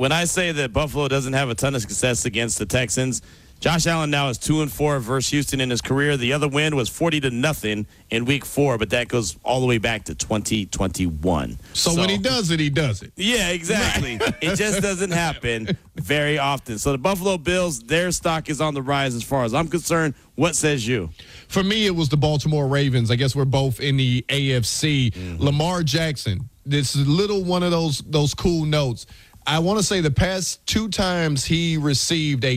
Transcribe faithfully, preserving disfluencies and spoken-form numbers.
when I say that Buffalo doesn't have a ton of success against the Texans, Josh Allen now is two and four versus Houston in his career. The other win was forty to nothing in Week Four, but that goes all the way back to twenty twenty-one. So, so when he does it, he does it. Yeah, exactly. It just doesn't happen very often. So the Buffalo Bills, their stock is on the rise as far as I'm concerned. What says you? For me, it was the Baltimore Ravens. I guess we're both in the A F C. Mm-hmm. Lamar Jackson. This is a little one of those those cool notes. I want to say the past two times he received a